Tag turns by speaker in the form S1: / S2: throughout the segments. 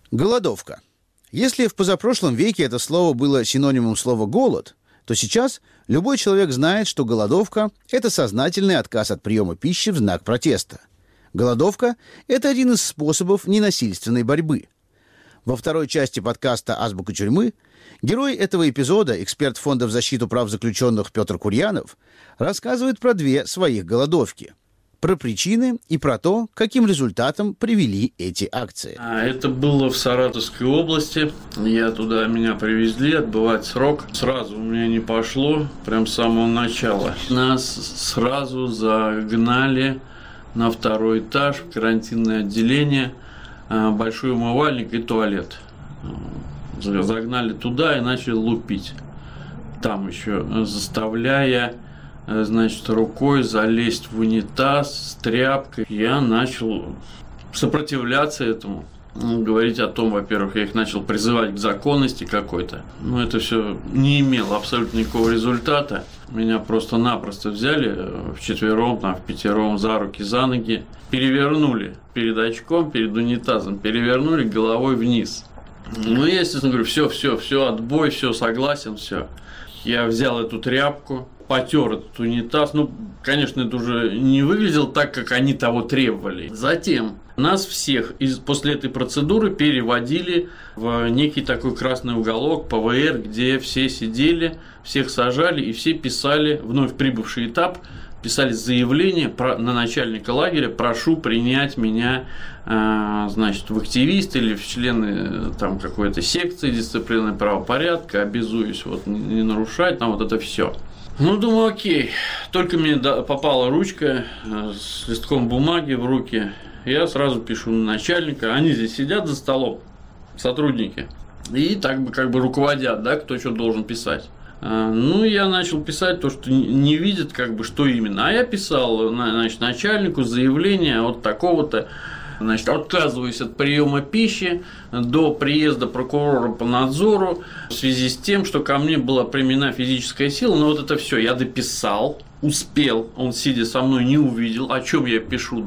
S1: Голодовка. Если в позапрошлом веке это слово было синонимом слова «голод», то сейчас любой человек знает, что голодовка – это сознательный отказ от приема пищи в знак протеста. Голодовка – это один из способов ненасильственной борьбы. Во второй части подкаста «Азбука тюрьмы» герой этого эпизода, эксперт Фонда в защиту прав заключенных Петр Курьянов, рассказывает про две своих голодовки. Про причины и про то, каким результатом привели эти акции.
S2: Это было в Саратовской области. Меня привезли отбывать срок. Сразу у меня не пошло, прям с самого начала. Нас сразу загнали на второй этаж, в карантинное отделение, большой умывальник и туалет. Загнали туда и начали лупить. Там еще заставляя, рукой залезть в унитаз с тряпкой. Я начал сопротивляться этому. Говорить о том, во-первых, я их начал призывать к законности какой-то. Но это все не имело абсолютно никакого результата. Меня просто-напросто взяли вчетвером, впятером за руки, за ноги. Перевернули перед очком, перед унитазом. Перевернули головой вниз. Я, естественно, говорю, все, отбой, все, согласен, все. Я взял эту тряпку, потер этот унитаз. Конечно, это уже не выглядело так, как они того требовали. Затем нас всех после этой процедуры переводили в некий такой красный уголок, ПВР, где все сидели, всех сажали и все писали, вновь прибывший этап, писали заявление на начальника лагеря: прошу принять меня, в активисты или в члены какой-то секции дисциплины правопорядка, обязуюсь не нарушать, это все. Думаю, окей. Только мне попала ручка с листком бумаги в руки. Я сразу пишу на начальника. Они здесь сидят за столом, сотрудники, и руководят, кто что должен писать. Я начал писать то, что не видят, что именно. А я писал, начальнику заявление от такого-то. Отказываюсь от приема пищи до приезда прокурора по надзору в связи с тем, что ко мне была применена физическая сила. Это все я дописал, успел, он, сидя со мной, не увидел, о чем я пишу,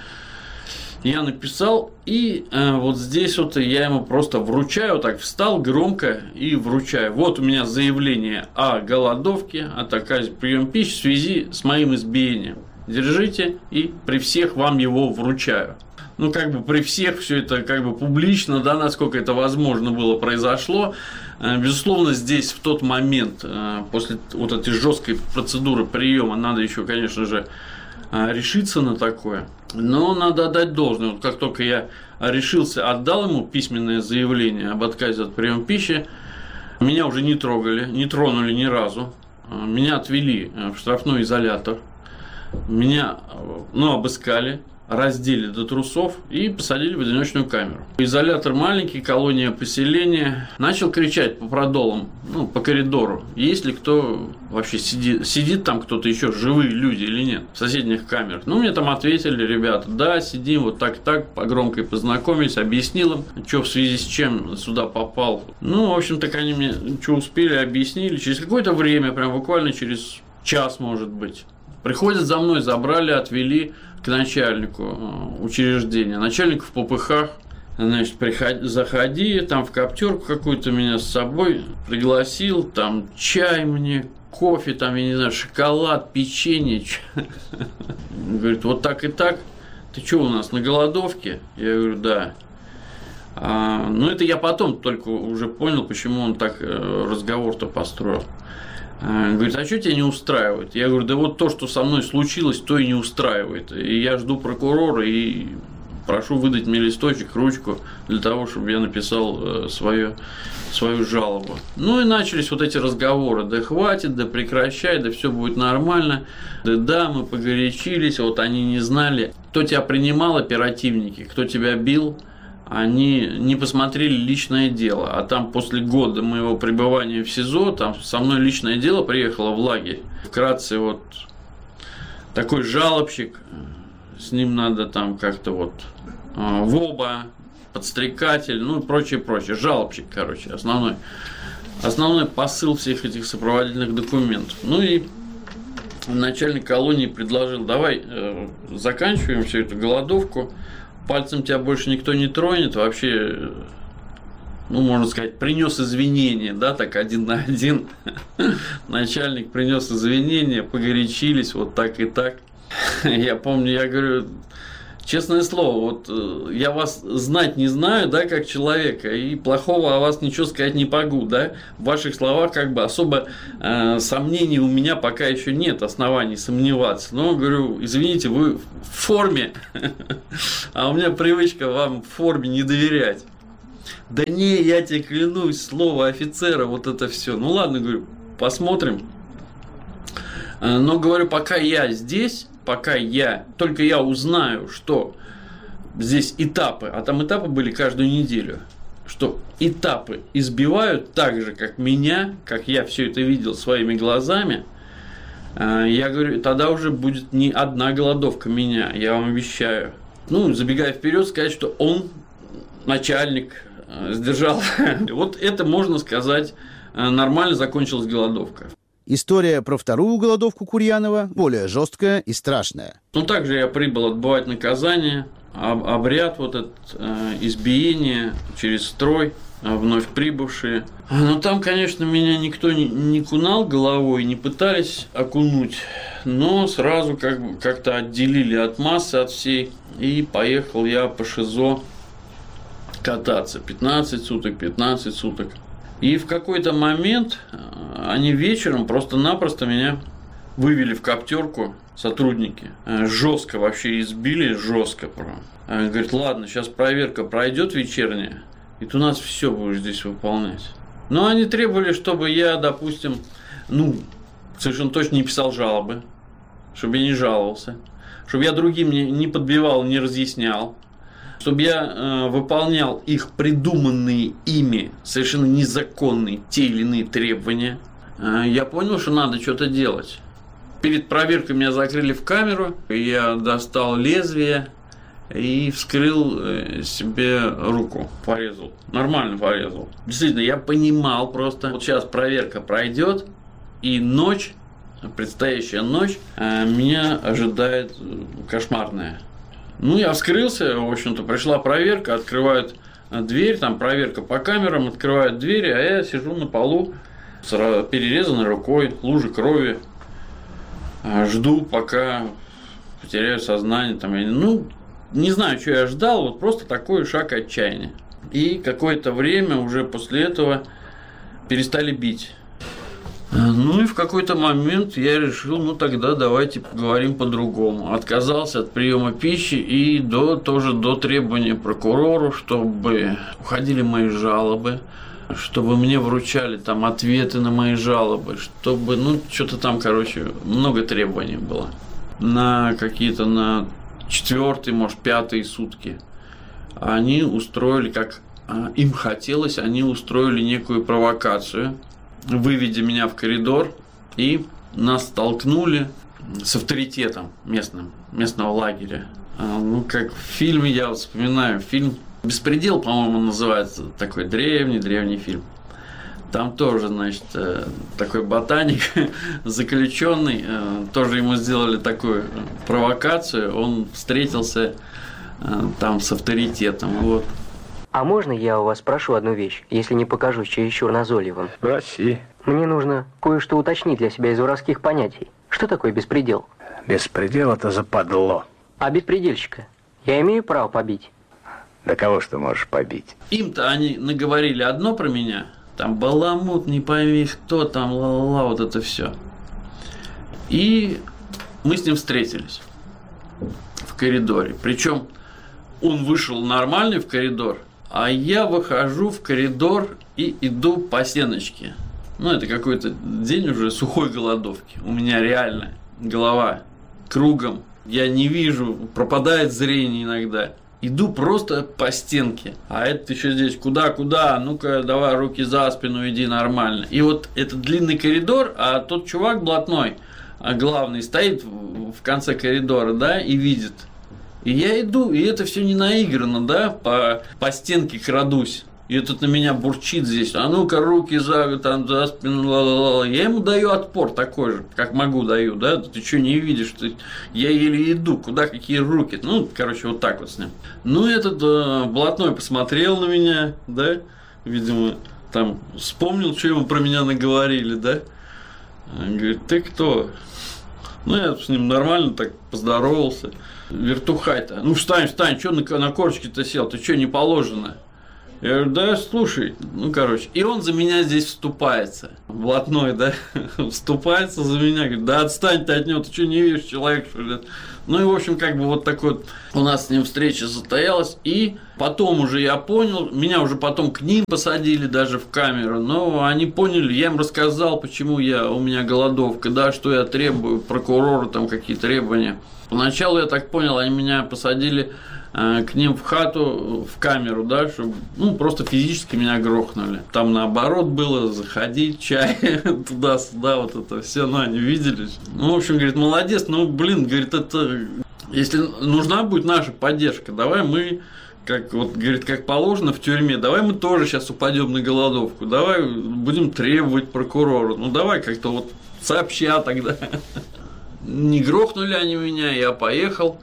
S2: Я написал, и здесь я ему просто вручаю, встал громко и вручаю. Вот у меня заявление о голодовке, от отказе от приема пищи в связи с моим избиением. Держите, и при всех вам его вручаю. При всех все это публично, насколько это возможно было, произошло. Безусловно, здесь в тот момент, после этой жесткой процедуры приема, надо еще, конечно же, решиться на такое. Но надо отдать должное. Как только я решился, отдал ему письменное заявление об отказе от приема пищи, меня уже не трогали, не тронули ни разу. Меня отвели в штрафной изолятор. Меня обыскали, раздели до трусов и посадили в одиночную камеру. Изолятор маленький, колония поселения. Начал кричать по продолам, по коридору, есть ли кто вообще сидит там кто-то еще, живые люди или нет, в соседних камерах. Мне там ответили ребята: да, сидим, так, по громкой познакомились, объяснил им, что в связи с чем сюда попал. В общем, так они мне что успели, объяснили. Через какое-то время, прям буквально через час, может быть, приходят за мной, забрали, отвели к начальнику учреждения. Начальник в попыхах, заходи, в коптерку какую-то меня с собой пригласил, чай мне, кофе, шоколад, печенье. Говорит, вот так и так, ты что у нас, на голодовке? Я говорю, да. Это я потом только уже понял, почему он так разговор-то построил. Говорит, а что тебя не устраивает? Я говорю, да то, что со мной случилось, то и не устраивает. И я жду прокурора и прошу выдать мне листочек, ручку, для того, чтобы я написал свою жалобу. И начались эти разговоры. Да хватит, да прекращай, да все будет нормально. Да, мы погорячились, они не знали. Кто тебя принимал, оперативники, кто тебя бил, они не посмотрели личное дело. А там после года моего пребывания в СИЗО, со мной личное дело приехало в лагерь. Вкратце, такой жалобщик, с ним надо как-то ВОБА, подстрекатель, и прочее. Жалобщик, основной посыл всех этих сопроводительных документов. И начальник колонии предложил: давай заканчиваем всю эту голодовку, пальцем тебя больше никто не тронет, вообще можно сказать, принес извинения, да, так 1 на 1. Начальник принес извинения, погорячились, вот так и так. Я помню, я говорю, честное слово, вот я вас знать не знаю, да, как человека, и плохого о вас ничего сказать не могу, да. В ваших словах как бы особо сомнений у меня пока еще нет оснований сомневаться. Но, говорю, извините, вы в форме, а у меня привычка вам в форме не доверять. Да не, я тебе клянусь, слово офицера, вот это все. Ну ладно, говорю, посмотрим. Но, говорю, пока я здесь, только я узнаю, что здесь этапы, а там этапы были каждую неделю, что этапы избивают так же, как меня, как я все это видел своими глазами, я говорю, тогда уже будет не одна голодовка меня, я вам обещаю. Ну, забегая вперед, сказать, что он, начальник, сдержал. Вот это, можно сказать, нормально закончилась голодовка.
S1: История про вторую голодовку Курьянова более жесткая и страшная.
S2: Ну, также я прибыл отбывать наказание, обряд вот этот, избиение через строй, вновь прибывшие. Но там, конечно, меня никто не кунал головой, не пытались окунуть, но сразу как-то отделили от массы, от всей, и поехал я по ШИЗО кататься 15 суток. И в какой-то момент они вечером просто-напросто меня вывели в коптерку, сотрудники. Жестко вообще избили, жестко прям. Говорит, ладно, сейчас проверка пройдет вечерняя, и ты у нас все будешь здесь выполнять. Но они требовали, чтобы я, допустим, совершенно точно не писал жалобы, чтобы я не жаловался, чтобы я другим не подбивал, не разъяснял, чтобы я выполнял их придуманные ими совершенно незаконные те или иные требования. Я понял, что надо что-то делать. Перед проверкой меня закрыли в камеру, я достал лезвие и вскрыл себе руку, порезал. Нормально порезал. Действительно, я понимал просто, вот сейчас проверка пройдет, и ночь, предстоящая ночь, меня ожидает кошмарная. Ну, я вскрылся, в общем-то, пришла проверка, открывают дверь, там проверка по камерам, открывают двери, а я сижу на полу с перерезанной рукой, лужи крови, жду, пока потеряю сознание. Там, не знаю, что я ждал, вот просто такой шаг отчаяния. И какое-то время уже после этого перестали бить. Ну и в какой-то момент я решил, тогда давайте поговорим по-другому. Отказался от приема пищи и тоже до требования прокурору, чтобы уходили мои жалобы, чтобы мне вручали там ответы на мои жалобы, чтобы, что-то там, много требований было. На 4-й, может, 5-й сутки они устроили, как им хотелось, они устроили некую провокацию, выведя меня в коридор, и нас столкнули с авторитетом местного лагеря. Как в фильме, я вспоминаю, фильм «Беспредел», по-моему, называется, такой древний фильм. Там тоже, такой ботаник, заключенный, тоже ему сделали такую провокацию, он встретился там с авторитетом, вот.
S3: А можно я у вас спрошу одну вещь, если не покажусь чересчур назойливым?
S4: Проси.
S3: Мне нужно кое-что уточнить для себя из воровских понятий. Что такое беспредел?
S4: Беспредел – это западло.
S3: А беспредельщика? Я имею право побить?
S4: Да кого ж ты можешь побить?
S2: Им-то они наговорили одно про меня. Там баламут, не пойми кто, там ла-ла-ла, вот это все. И мы с ним встретились в коридоре. Причем он вышел нормальный в коридор, а я выхожу в коридор и иду по сеночке. Это какой-то день уже сухой голодовки. У меня реально голова кругом. Я не вижу, пропадает зрение иногда. Иду просто по стенке. А это еще здесь куда? Ну-ка, давай руки за спину, иди нормально. И вот этот длинный коридор, а тот чувак блатной, главный, стоит в конце коридора, да, и видит. И я иду, и это все не наиграно, да, по стенке крадусь. И этот на меня бурчит здесь. А ну-ка, руки за спину, ла-ла-ла. Я ему даю отпор такой же, как могу даю, да. Ты что, не видишь? Я еле иду, куда какие руки. Вот так вот с ним. Этот блатной посмотрел на меня, да, видимо, там вспомнил, что ему про меня наговорили, да? Он говорит, ты кто? Ну, я с ним нормально так поздоровался. Вертухай-то. Ну, встань, что на корочке-то сел? Ты что, не положено? Я говорю, да, слушай, и он за меня здесь вступается. Блатной, да, вступается за меня, говорит, да отстань ты от него, ты что, не видишь, человек, что ли? Ну, и, в общем, вот такой вот у нас с ним встреча состоялась, и потом уже я понял, меня уже потом к ним посадили даже в камеру, но они поняли, я им рассказал, почему у меня голодовка, да, что я требую, прокурора там какие требования. Поначалу, я так понял, они меня посадили к ним в хату, в камеру, да, чтобы, просто физически меня грохнули. Там наоборот было, заходить, чай, туда-сюда, вот это все, они видели. В общем, говорит, молодец, говорит, это, если нужна будет наша поддержка, давай мы, как положено в тюрьме, давай мы тоже сейчас упадем на голодовку, давай будем требовать прокурора, давай как-то вот сообща тогда. Не грохнули они меня, я поехал.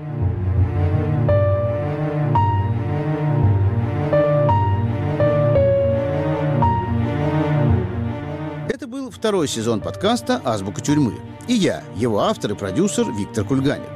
S1: Второй сезон подкаста «Азбука тюрьмы». И я, его автор и продюсер Виктор Кульганик.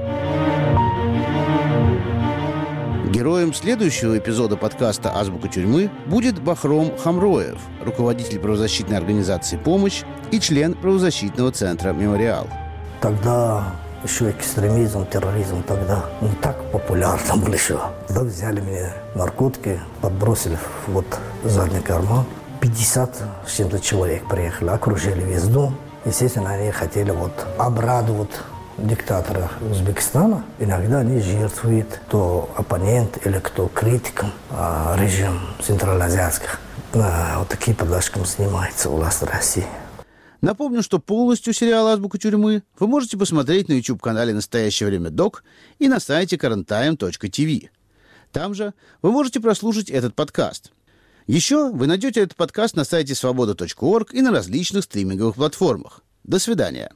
S1: Героем следующего эпизода подкаста «Азбука тюрьмы» будет Бахром Хамроев, руководитель правозащитной организации «Помощь» и член правозащитного центра «Мемориал».
S5: Тогда еще экстремизм, терроризм тогда не так популярно был еще. Тогда взяли меня наркотики, подбросили в задний карман. 50 с чем-то человек приехали, окружили весь дом. Естественно, они хотели обрадовать диктатора Узбекистана. Иногда они жертвуют, кто оппонент или кто критик режима центральноазиатских. Такие подачками снимается власть России.
S1: Напомню, что полностью сериал «Азбука тюрьмы» вы можете посмотреть на YouTube-канале «Настоящее время ДОК» и на сайте currenttime.tv. Там же вы можете прослушать этот подкаст. Еще вы найдете этот подкаст на сайте svoboda.org и на различных стриминговых платформах. До свидания.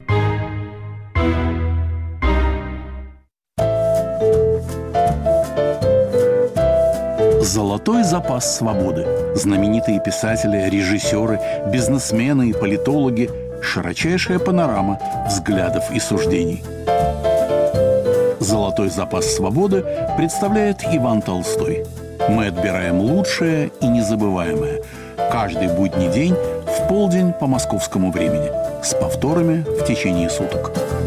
S6: Золотой запас свободы. Знаменитые писатели, режиссеры, бизнесмены и политологи. Широчайшая панорама взглядов и суждений. Золотой запас свободы представляет Иван Толстой. Мы отбираем лучшее и незабываемое. Каждый будний день в полдень по московскому времени. С повторами в течение суток.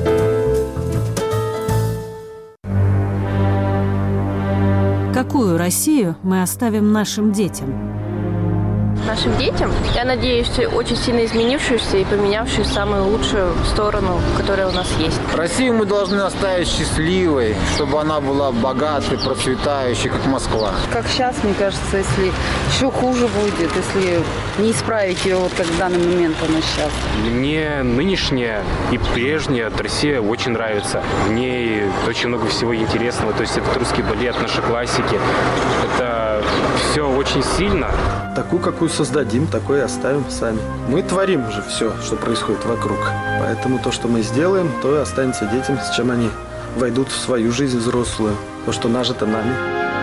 S7: Какую Россию мы оставим нашим детям?
S8: Нашим детям, я надеюсь, очень сильно изменившуюся и поменявшуюся в самую лучшую сторону, которая у нас есть.
S9: Россию мы должны оставить счастливой, чтобы она была богатой, процветающей, как Москва.
S10: Как сейчас, мне кажется, если еще хуже будет, если не исправить ее, как в данный момент она сейчас.
S11: Мне нынешняя и прежняя Россия очень нравится. В ней очень много всего интересного. То есть это русский балет, наши классики. Это все очень сильно.
S12: Такую, какую создадим, такой и оставим сами. Мы творим же все, что происходит вокруг. Поэтому то, что мы сделаем, то и останется детям, с чем они войдут в свою жизнь взрослую. То, что нажито нами.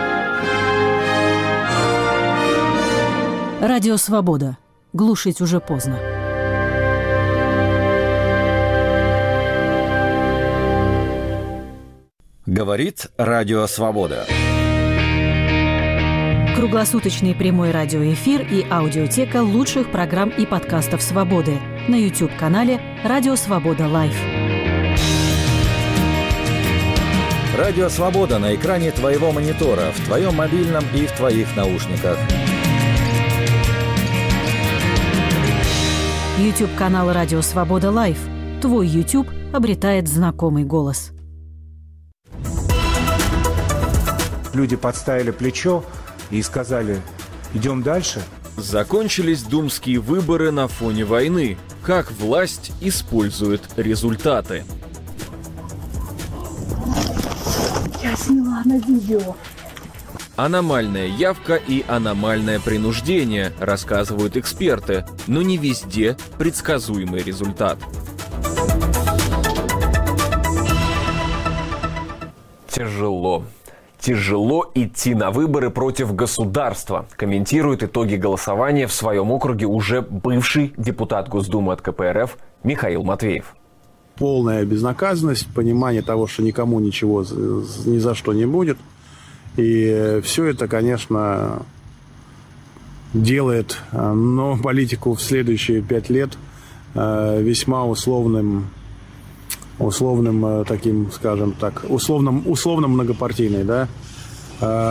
S7: Радио «Свобода». Глушить уже поздно.
S13: Говорит Радио «Свобода».
S7: Круглосуточный прямой радиоэфир и аудиотека лучших программ и подкастов «Свободы» на YouTube-канале «Радио Свобода Лайв».
S13: Радио «Свобода» на экране твоего монитора, в твоем мобильном и в твоих наушниках.
S7: YouTube-канал «Радио Свобода Лайв». Твой YouTube обретает знакомый голос.
S14: Люди подставили плечо и сказали: идем дальше.
S15: Закончились думские выборы на фоне войны. Как власть использует результаты?
S16: Я сняла на видео.
S15: Аномальная явка и аномальное принуждение, рассказывают эксперты, но не везде предсказуемый результат.
S17: Тяжело идти на выборы против государства, комментирует итоги голосования в своем округе уже бывший депутат Госдумы от КПРФ Михаил Матвеев.
S18: Полная безнаказанность, понимание того, что никому ничего ни за что не будет. И все это, конечно, делает политику в следующие 5 лет весьма условным таким, скажем так, условно многопартийной, да.